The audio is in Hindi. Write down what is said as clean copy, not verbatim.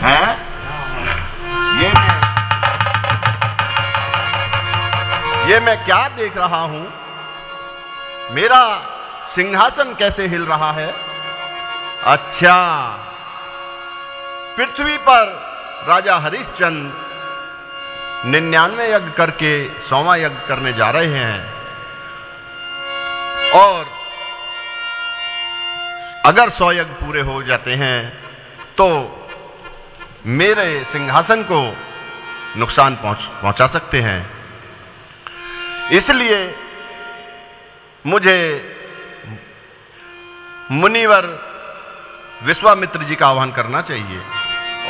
हैं? ये मैं क्या देख रहा हूं? मेरा सिंहासन कैसे हिल रहा है? अच्छा, पृथ्वी पर राजा हरिश्चंद्र 99 यज्ञ करके 100वां यज्ञ करने जा रहे हैं, और अगर 100 यज्ञ पूरे हो जाते हैं तो मेरे सिंहासन को नुकसान पहुंचा सकते हैं। इसलिए मुझे मुनिवर विश्वामित्र जी का आह्वान करना चाहिए।